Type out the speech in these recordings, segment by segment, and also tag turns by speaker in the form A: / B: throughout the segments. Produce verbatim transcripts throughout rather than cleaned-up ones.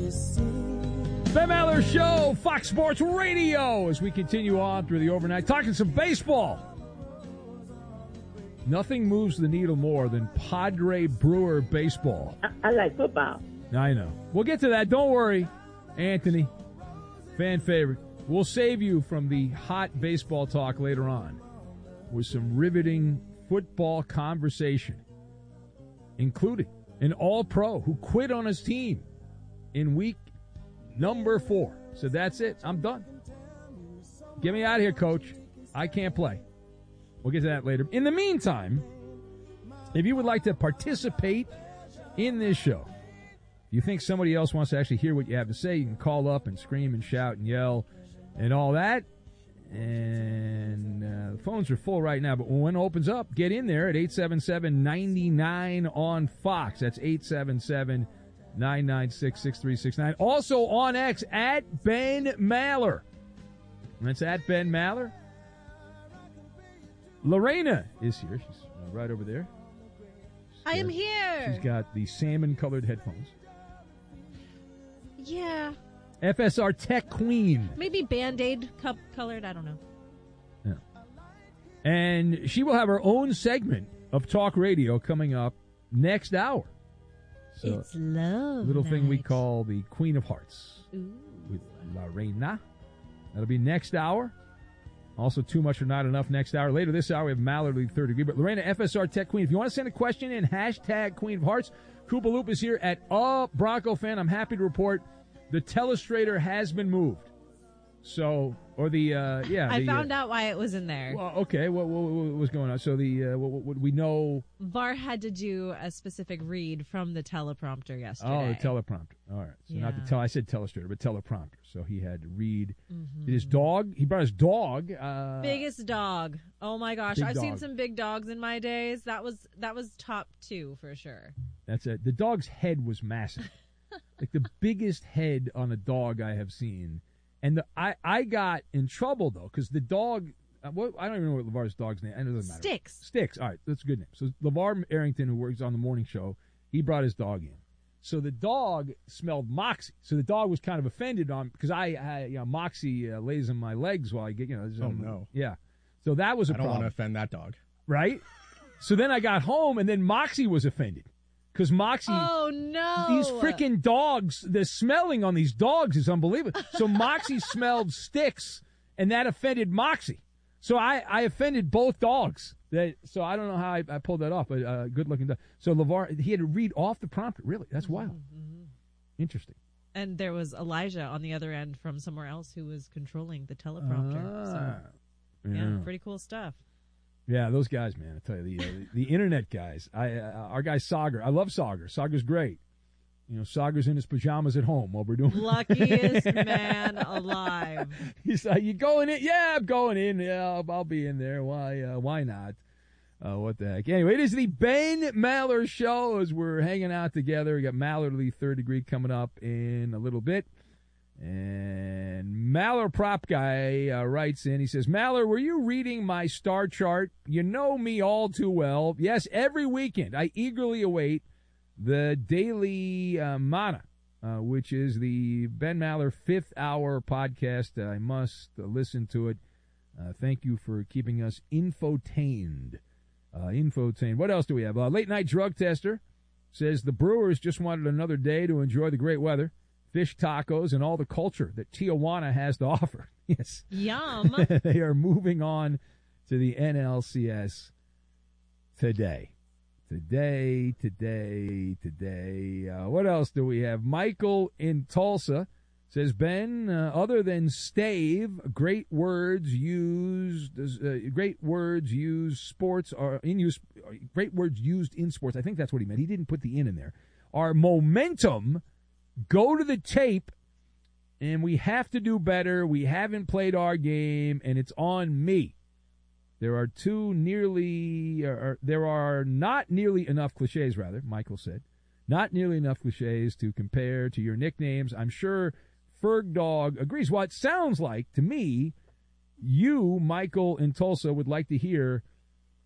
A: Ben Maller Show, Fox Sports Radio, as we continue on through the overnight, talking some baseball. Nothing moves the needle more than Padre Brewer baseball.
B: I, I like football.
A: I know. We'll get to that. Don't worry, Anthony, fan favorite. We'll save you from the hot baseball talk later on with some riveting football conversation, including an all-pro who quit on his team in week number four. So that's it. I'm done. Get me out of here, Coach. I can't play. We'll get to that later. In the meantime, if you would like to participate in this show, if you think somebody else wants to actually hear what you have to say, you can call up and scream and shout and yell and all that. And uh, the phones are full right now, but when it opens up, get in there at eight seven seven, nine nine on Fox. That's eight seven seven, nine nine six, six three six nine. Also on X, at Ben Maller. That's at Ben Maller. Lorena is here. She's uh, right over there. She's
C: I am here.
A: She's got the salmon-colored headphones.
C: Yeah.
A: F S R Tech Queen.
C: Maybe Band-Aid cup colored. I don't know.
A: Yeah. And she will have her own segment of talk radio coming up next hour. So
C: it's love
A: little
C: night.
A: thing we call the Queen of Hearts.
C: Ooh.
A: With Lorena. That'll be next hour. Also, Too Much or Not Enough next hour. Later this hour, we have Mallory, third degree. But Lorena, F S R Tech Queen. If you want to send a question in, hashtag Queen of Hearts. Koopa Loop is here at A Bronco Fan. I'm happy to report the telestrator has been moved. So, or the, uh, yeah.
C: I
A: the,
C: found
A: uh,
C: out why it was in there.
A: Well, okay. What, what, what was going on? So, the, uh, what, what we know.
C: V A R had to do a specific read from the teleprompter yesterday.
A: Oh, the teleprompter. All right. So,
C: yeah.
A: not the tele, I said telestrator, but teleprompter. So, he had to read.
C: Mm-hmm.
A: Did his dog, he brought his dog. Uh,
C: Biggest dog. Oh, my gosh.
A: Big
C: I've
A: dog.
C: seen some big dogs in my days. That was that was top two for sure.
A: That's it. The dog's head was massive. Like the biggest head on a dog I have seen. And the, I, I got in trouble, though, because the dog, uh, what, I don't even know what LeVar's dog's name is. It doesn't matter.
C: Sticks.
A: Sticks. All right, that's a good name. So LeVar Arrington, who works on the morning show, he brought his dog in. So the dog smelled Moxie. So the dog was kind of offended on, because I, I you know, Moxie uh, lays in my legs while I get, you know.
D: Oh, no.
A: Yeah. So that was a
D: I don't
A: problem.
D: want to offend that dog.
A: Right? So then I got home, and then Moxie was offended. Because Moxie,
C: oh no,
A: these freaking dogs, the smelling on these dogs is unbelievable. So Moxie smelled Sticks, and that offended Moxie. So I, I offended both dogs. That so I don't know how I, I pulled that off, but uh, good looking dog. So LeVar, he had to read off the prompter. Really, that's wild.
C: Mm-hmm.
A: Interesting.
C: And there was Elijah on the other end from somewhere else who was controlling the teleprompter.
A: Ah,
C: so, yeah. yeah, pretty cool stuff.
A: Yeah, those guys, man. I tell you, the uh, the, the internet guys. I uh, our guy Sagar. I love Sagar. Sagar's great. You know, Sagar's in his pajamas at home while we're doing.
C: Luckiest man alive.
A: He's like, "You going in? Yeah, I'm going in. Yeah, I'll, I'll be in there. Why? Uh, why not? Uh, what the heck? Anyway, it is the Ben Maller Show as we're hanging out together. We got Mallerly Third Degree coming up in a little bit. And Maller Prop Guy uh, writes in. He says, Maller, were you reading my star chart? You know me all too well. Yes, every weekend I eagerly await the Daily uh, Mana, uh, which is the Ben Maller fifth hour podcast. Uh, I must uh, listen to it. Uh, thank you for keeping us infotained. Uh, infotained. What else do we have? Uh, Late Night Drug Tester says the Brewers just wanted another day to enjoy the great weather, fish tacos, and all the culture that Tijuana has to offer. Yes.
C: Yum.
A: They are moving on to the N L C S today. Today, today, today. Uh, what else do we have? Michael in Tulsa says, Ben, uh, other than stave, great words used, uh, great words used sports are in use, great words used in sports. I think that's what he meant. He didn't put the in in there. Are momentum. Go to the tape, and we have to do better. We haven't played our game, and it's on me. There are two nearly, or there are not nearly enough cliches, rather, Michael said. Not nearly enough cliches to compare to your nicknames. I'm sure Ferg Dog agrees. Well, it sounds like, to me, you, Michael in Tulsa, would like to hear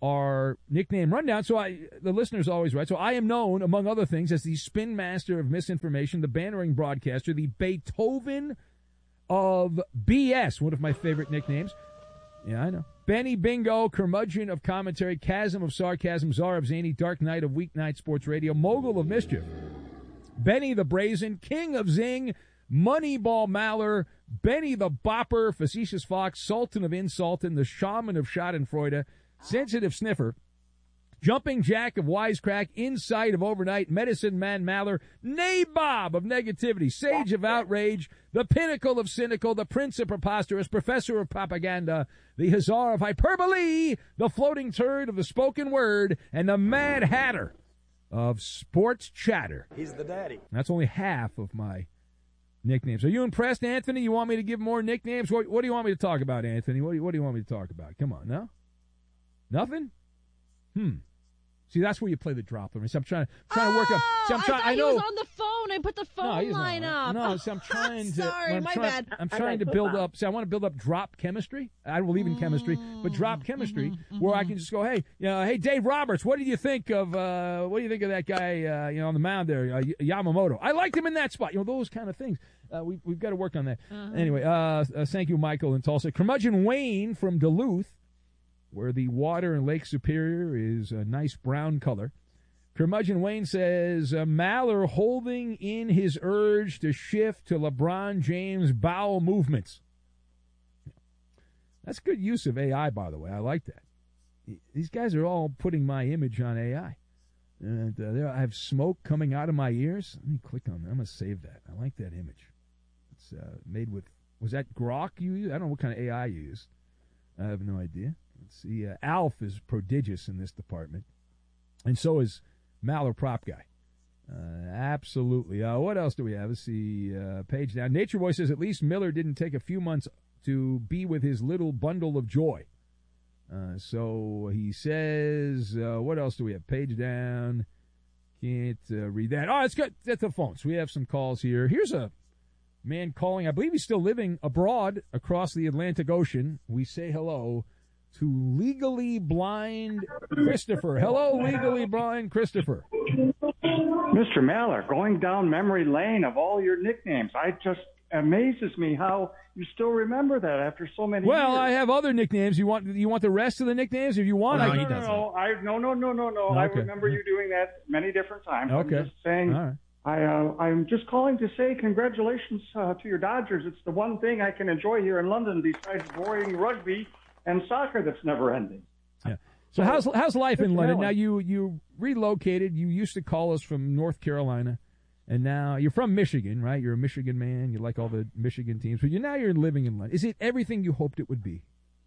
A: our nickname rundown. So I, the listeners always write. So I am known, among other things, as the spin master of misinformation, the bannering broadcaster, the Beethoven of B S, one of my favorite nicknames. Yeah, I know. Benny Bingo, curmudgeon of commentary, chasm of sarcasm, czar of zany, dark knight of weeknight sports radio, mogul of mischief. Benny the brazen, king of zing, Moneyball Maller, Benny the Bopper, Facetious Fox, Sultan of Insultin, the Shaman of Schadenfreude, Sensitive Sniffer, Jumping Jack of Wisecrack, Insight of Overnight, Medicine Man Maller, Nabob of Negativity, Sage of Outrage, the Pinnacle of Cynical, the Prince of Preposterous, Professor of Propaganda, the Hussar of Hyperbole, the Floating Turd of the Spoken Word, and the Mad Hatter of Sports Chatter.
B: He's the daddy.
A: That's only half of my nicknames. Are you impressed, Anthony? You want me to give more nicknames? What, what do you want me to talk about, Anthony? What do, you, what do you want me to talk about? Come on, no? Nothing? Hmm. See, that's where you play the drop. See, I'm trying, trying to work up. See, I'm
C: I
A: trying.
C: thought
A: I know.
C: he was on the phone. I put the phone
A: no, he's
C: line
A: not.
C: up.
A: No, see, I'm trying to.
C: Sorry,
A: I'm
C: my
A: trying,
C: bad.
A: I'm trying to build up. See, I want to build up drop chemistry. I don't believe in chemistry, but drop chemistry,
C: mm-hmm,
A: where I can just go, hey, you know, hey, Dave Roberts, what do you think of? Uh, what do you think of that guy? Uh, you know, on the mound there, uh, Yamamoto. I liked him in that spot. You know, those kind of things. Uh, we, we've got to work on that. Uh-huh. Anyway, uh, uh, thank you, Michael in Tulsa. Curmudgeon Wayne from Duluth, where the water in Lake Superior is a nice brown color. Curmudgeon Wayne says, uh, Maller holding in his urge to shift to LeBron James' bowel movements. That's good use of A I, by the way. I like that. These guys are all putting my image on A I. And uh, there, I have smoke coming out of my ears. Let me click on that. I'm going to save that. I like that image. It's uh, made with, was that Grok you used? I don't know what kind of A I you used. I have no idea. Let's see. Uh, Alf is prodigious in this department. And so is Maller Prop Guy. Uh, absolutely. Uh, what else do we have? Let's see. Uh, page down. Nature Boy says, at least Miller didn't take a few months to be with his little bundle of joy. Uh, so he says, uh, what else do we have? Page down. Can't uh, read that. Oh, it's good. That's the phones. We have some calls here. Here's a man calling. I believe he's still living abroad across the Atlantic Ocean. We say hello to Legally Blind Christopher. Hello, Legally Blind Christopher.
D: Mister Maller, going down memory lane of all your nicknames, I just amazes me how you still remember that after so many
A: well,
D: years.
A: Well, I have other nicknames. You want you want the rest of the nicknames? If you want,
D: no,
A: I
D: no, no, no, I, no, no, no, no, no.
A: Okay.
D: I remember you doing that many different times.
A: Okay.
D: I'm just saying.
A: All right.
D: I, uh, I'm just calling to say congratulations uh, to your Dodgers. It's the one thing I can enjoy here in London besides boring rugby and soccer that's never ending.
A: Yeah. So how's how's life in London?
D: Maller.
A: Now you you relocated. You used to call us from North Carolina, and now you're from Michigan, right? You're a Michigan man. You like all the Michigan teams, but you now you're living in London. Is it everything you hoped it would be?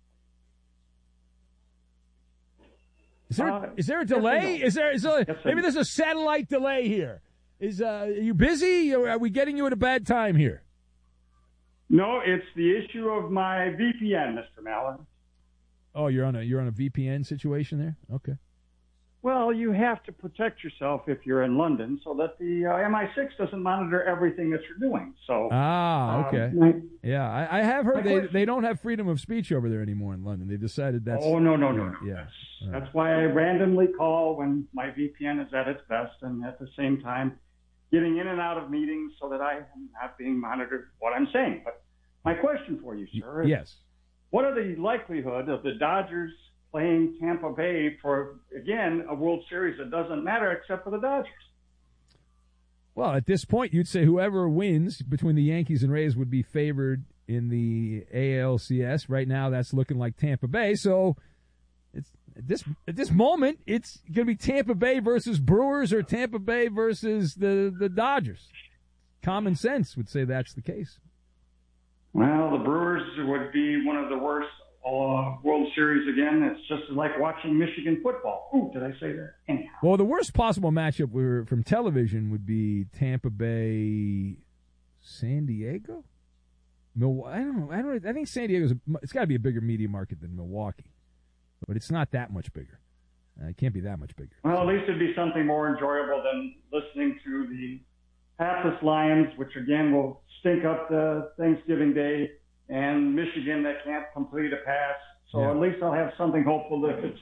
A: Is there
D: Uh,
A: is there a delay?
D: yes
A: Is there is there,
D: Yes,
A: maybe there's a satellite delay here? Is uh, are you busy? Or are we getting you at a bad time here?
D: No, it's the issue of my V P N, Mister Maller.
A: Oh, you're on a you're on a V P N situation there. Okay.
D: Well, you have to protect yourself if you're in London so that the uh, M I six doesn't monitor everything that you're doing. So
A: Ah, okay.
D: Um, my,
A: yeah, I, I have heard
D: my
A: they
D: question-
A: they don't have freedom of speech over there anymore in London. They've decided that's
D: oh, no, no, no, no.
A: yeah.
D: That's,
A: All right.
D: that's why I randomly call when my V P N is at its best and at the same time getting in and out of meetings so that I am not being monitored what I'm saying. But my question for you, sir, is
A: Yes.
D: what are the likelihood of the Dodgers playing Tampa Bay for, again, a World Series that doesn't matter except for the Dodgers?
A: Well, at this point, you'd say whoever wins between the Yankees and Rays would be favored in the A L C S. Right now, that's looking like Tampa Bay. So it's at this at this moment, it's going to be Tampa Bay versus Brewers or Tampa Bay versus the, the Dodgers. Common sense would say that's the case.
D: Well, the Brewers would be one of the worst uh, World Series again. It's just like watching Michigan football. Ooh, did I say that? Anyhow.
A: Well, the worst possible matchup were, from television would be Tampa Bay, San Diego. Milwaukee. I don't know. I don't. I think San Diego's. A, it's got to be a bigger media market than Milwaukee, but it's not that much bigger. Uh, it can't be that much bigger.
D: Well, at least it'd be something more enjoyable than listening to the hapless Lions, which again will stink up the Thanksgiving Day, and Michigan that can't complete a pass. So
A: Yeah.
D: at least I'll have something hopeful if it's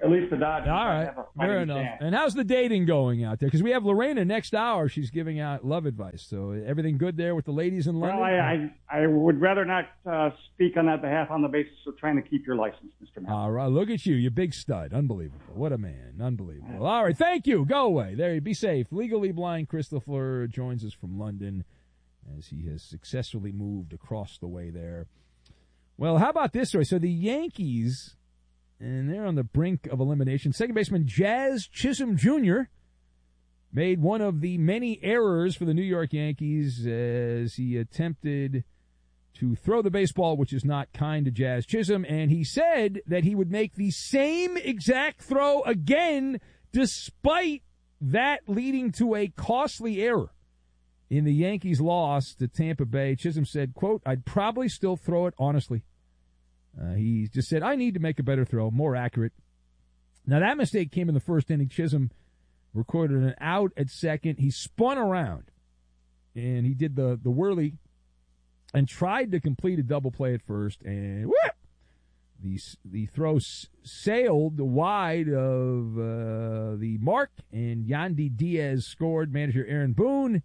D: at least the Dodgers
A: All right,
D: have a
A: fair
D: fighting
A: enough.
D: chance.
A: And how's the dating going out there? Because we have Lorena next hour. She's giving out love advice. So everything good there with the ladies in London?
D: Well, I, I, I would rather not uh, speak on that behalf on the basis of trying to keep your license, Mister Mayor.
A: All right, look at you. You big stud. Unbelievable. What a man. Unbelievable. All right, thank you. Go away. There, be safe. Legally Blind Christopher joins us from London as he has successfully moved across the way there. Well, how about this story? So the Yankees, and they're on the brink of elimination. Second baseman Jazz Chisholm Junior made one of the many errors for the New York Yankees as he attempted to throw the baseball, which is not kind to Jazz Chisholm, and he said that he would make the same exact throw again despite that leading to a costly error. In the Yankees' loss to Tampa Bay, Chisholm said, quote, "I'd probably still throw it honestly." Uh, he just said, "I need to make a better throw, more accurate." Now, that mistake came in the first inning. Chisholm recorded an out at second. He spun around, and he did the, the whirly and tried to complete a double play at first, and whoop! The, the throw s- sailed wide of uh, the mark, and Yandy Diaz scored. Manager Aaron Boone,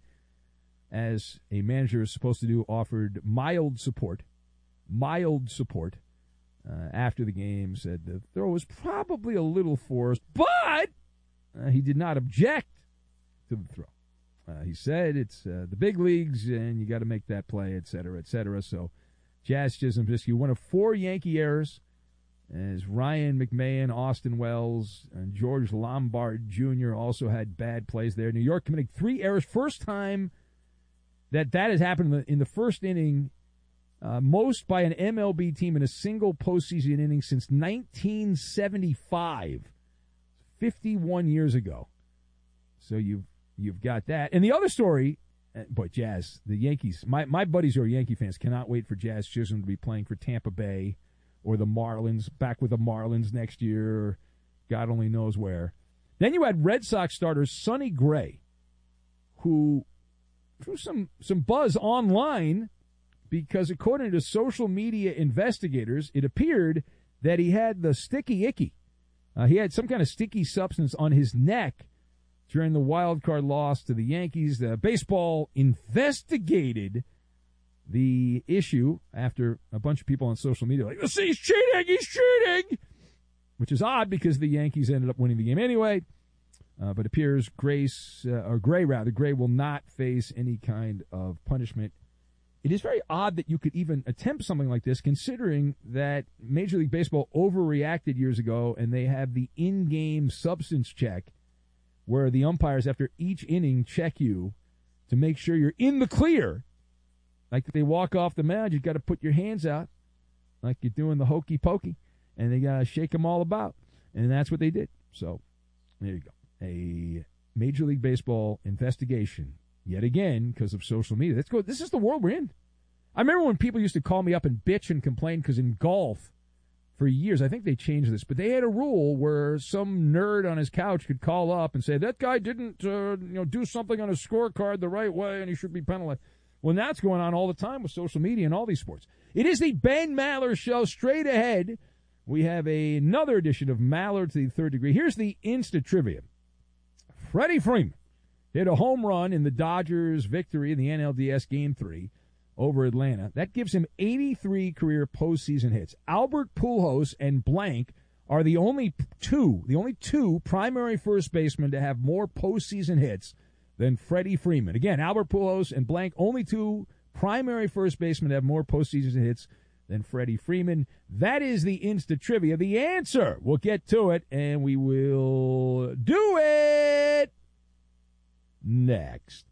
A: as a manager is supposed to do, offered mild support. Mild support. Uh, after the game, said the throw was probably a little forced, but uh, he did not object to the throw. Uh, he said it's uh, the big leagues, and you got to make that play, et cetera, et cetera. So Jazz Chisholm, just one of four Yankee errors, as Ryan McMahon, Austin Wells, and George Lombard Junior also had bad plays there. New York committing three errors. First time that that has happened in the, in the first inning, uh, most by an M L B team in a single postseason inning since nineteen seventy-five, fifty-one years ago. So you've you've got that. And the other story, uh, boy, Jazz, the Yankees, my, my buddies who are Yankee fans cannot wait for Jazz Chisholm to be playing for Tampa Bay or the Marlins, back with the Marlins next year, or God only knows where. Then you had Red Sox starter Sonny Gray, who drew some, some buzz online because, according to social media investigators, it appeared that he had the sticky icky. Uh, he had some kind of sticky substance on his neck during the wild card loss to the Yankees. The baseball investigated the issue after a bunch of people on social media were like, "This he's cheating, he's cheating," which is odd because the Yankees ended up winning the game anyway. Uh, but it appears Grace, uh, or Gray rather, Gray will not face any kind of punishment. It is very odd that you could even attempt something like this, considering that Major League Baseball overreacted years ago, and they have the in-game substance check, where the umpires, after each inning, check you to make sure you're in the clear. Like if they walk off the mound, you've got to put your hands out like you're doing the hokey pokey, and they got to shake them all about. And that's what they did. So there you go. A Major League Baseball investigation, yet again, because of social media. Let's go. This is the world we're in. I remember when people used to call me up and bitch and complain because in golf, for years, I think they changed this, but they had a rule where some nerd on his couch could call up and say, that guy didn't uh, you know, do something on his scorecard the right way and he should be penalized. Well, that's going on all the time with social media and all these sports. It is the Ben Maller Show. Straight ahead, we have a, another edition of Maller to the Third Degree. Here's the Insta Trivia. Freddie Freeman hit a home run in the Dodgers' victory in the N L D S Game three over Atlanta. That gives him eighty-three career postseason hits. Albert Pujols and Blank are the only two, the only two primary first basemen to have more postseason hits than Freddie Freeman. Again, Albert Pujols and Blank, only two primary first basemen to have more postseason hits than Freddie Freeman. That is the Insta Trivia. The answer, we'll get to it, and we will do it next.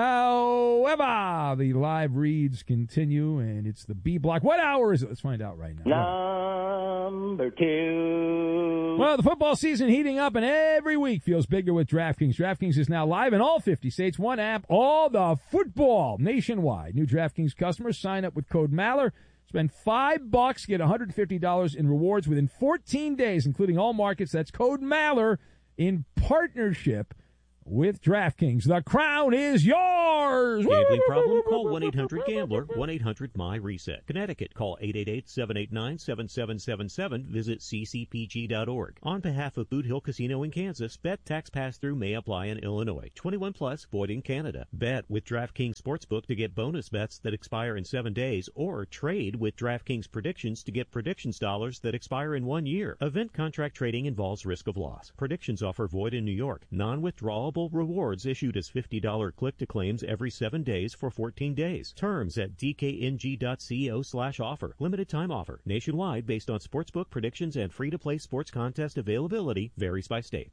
A: However, the live reads continue, and it's the B block. What hour is it? Let's find out right now.
B: Number two.
A: Well, the football season heating up, and every week feels bigger with DraftKings. DraftKings is now live in all fifty states. One app, all the football nationwide. New DraftKings customers sign up with code Maller. Spend five bucks, get one hundred fifty dollars in rewards within fourteen days, including all markets. That's code Maller in partnership with DraftKings. The crown is yours.
E: Gambling problem? Call one eight hundred gambler, one eight hundred M Y reset. Connecticut, call eight eight eight, seven eight nine, seven seven seven seven. Visit c c p g dot org. On behalf of Boot Hill Casino in Kansas, bet tax pass-through may apply in Illinois. twenty-one plus, void in Canada. Bet with DraftKings Sportsbook to get bonus bets that expire in seven days, or trade with DraftKings Predictions to get predictions dollars that expire in one year. Event contract trading involves risk of loss. Predictions offer void in New York. Non-withdrawable rewards issued as fifty dollars click-to-claims every seven days for fourteen days. Terms at d k n g dot co slash offer. Limited time offer. Nationwide based on sportsbook predictions and free-to-play sports contest availability. Varies by state.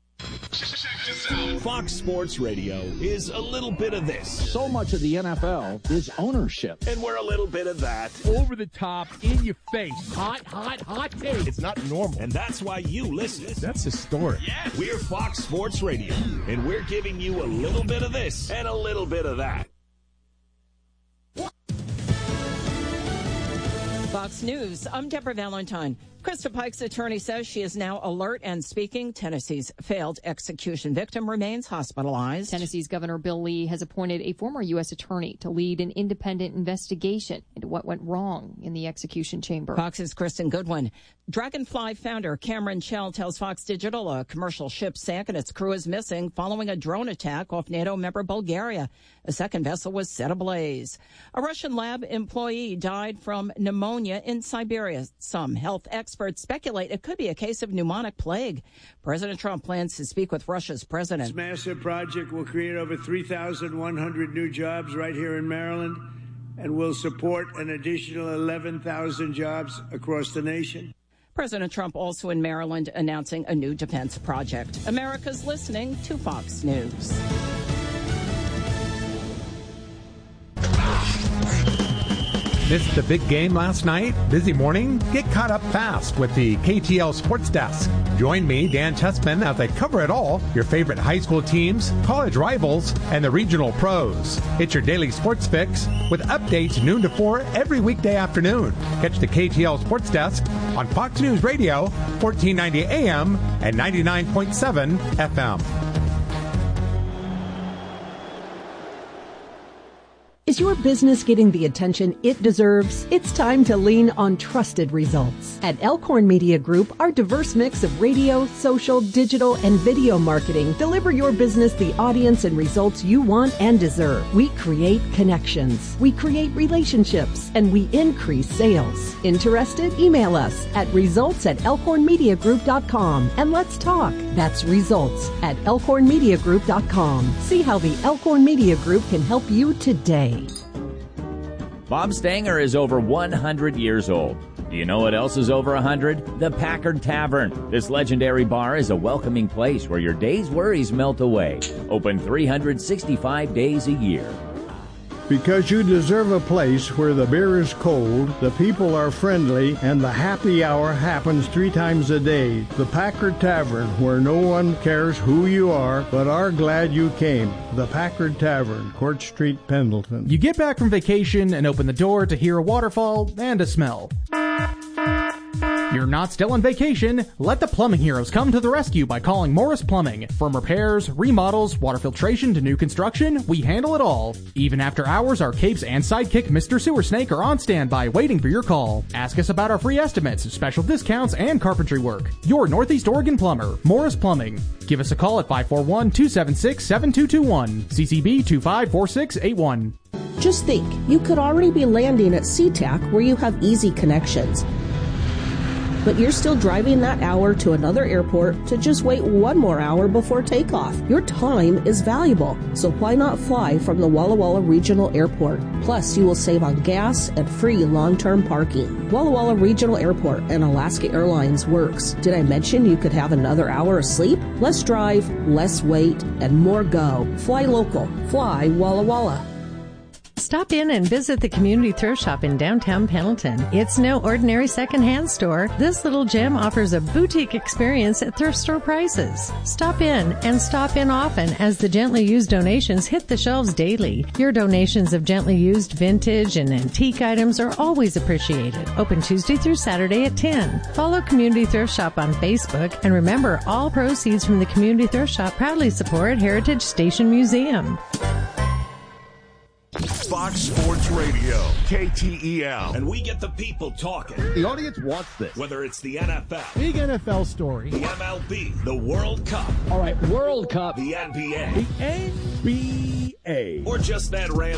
F: Fox Sports Radio is a little bit of this.
G: So much of the N F L is ownership.
F: And we're a little bit of that.
A: Over the top, in your face.
G: Hot, hot, hot take.
F: It's not normal. And that's why you listen.
A: That's historic.
F: Yeah. We're Fox Sports Radio. And we're giving you a little bit of this and a little bit of that.
H: Fox News, I'm Deborah Valentine. Krista Pike's attorney says she is now alert and speaking. Tennessee's failed execution victim remains hospitalized.
I: Tennessee's Governor Bill Lee has appointed a former U S attorney to lead an independent investigation into what went wrong in the execution chamber.
H: Fox's Kristen Goodwin. Dragonfly founder Cameron Chell tells Fox Digital a commercial ship sank and its crew is missing following a drone attack off NATO member Bulgaria. A second vessel was set ablaze. A Russian lab employee died from pneumonia in Siberia. Some health experts Experts speculate it could be a case of pneumonic plague. President Trump plans to speak with Russia's president.
J: This massive project will create over three thousand one hundred new jobs right here in Maryland and will support an additional eleven thousand jobs across the nation.
H: President Trump also in Maryland announcing a new defense project. America's listening to Fox News.
K: Missed the big game last night? Busy morning? Get caught up fast with the K T L Sports Desk. Join me, Dan Chessman, as I cover it all, your favorite high school teams, college rivals, and the regional pros. It's your daily sports fix with updates noon to four every weekday afternoon. Catch the K T L Sports Desk on Fox News Radio, fourteen ninety A M and ninety-nine point seven F M.
L: Is your business getting the attention it deserves? It's time to lean on trusted results. At Elkhorn Media Group, our diverse mix of radio, social, digital, and video marketing deliver your business the audience and results you want and deserve. We create connections, we create relationships, and we increase sales. Interested? Email us at results at elkhorn media group dot com and let's talk. That's results at elkhorn media group dot com. See how the Elkhorn Media Group can help you today.
M: Bob Stanger is over one hundred years old. Do you know what else is over one hundred? The Packard Tavern. This legendary bar is a welcoming place where your day's worries melt away. Open three hundred sixty-five days a year.
N: Because you deserve a place where the beer is cold, the people are friendly, and the happy hour happens three times a day. The Packard Tavern, where no one cares who you are, but are glad you came. The Packard Tavern, Court Street, Pendleton.
O: You get back from vacation and open the door to hear a waterfall and a smell. You're not still on vacation. Let the plumbing heroes come to the rescue by calling Morris Plumbing. From repairs, remodels, water filtration to new construction, we handle it all. Even after hours, our capes and sidekick Mister Sewer Snake are on standby waiting for your call. Ask us about our free estimates, special discounts, and carpentry work. Your Northeast Oregon plumber, Morris Plumbing. Give us a call at five four one, two seven six, seven two two one, C C B two five four six eight one.
P: Just think, you could already be landing at SeaTac where you have easy connections. But you're still driving that hour to another airport to just wait one more hour before takeoff. Your time is valuable, so why not fly from the Walla Walla Regional Airport? Plus, you will save on gas and free long-term parking. Walla Walla Regional Airport and Alaska Airlines works. Did I mention you could have another hour of sleep? Less drive, less wait, and more go. Fly local. Fly Walla Walla.
Q: Stop in and visit the Community Thrift Shop in downtown Pendleton. It's no ordinary secondhand store. This little gem offers a boutique experience at thrift store prices. Stop in and stop in often as the gently used donations hit the shelves daily. Your donations of gently used vintage and antique items are always appreciated. Open Tuesday through Saturday at ten. Follow Community Thrift Shop on Facebook, and remember, all proceeds from the Community Thrift Shop proudly support Heritage Station Museum.
F: Fox Sports Radio, K T E L. And we get the people talking.
R: The audience wants this.
F: Whether it's the N F L,
R: big N F L story,
F: the M L B, the World Cup.
R: All right, World Cup.
F: The N B A.
R: The N B A.
F: Or just that random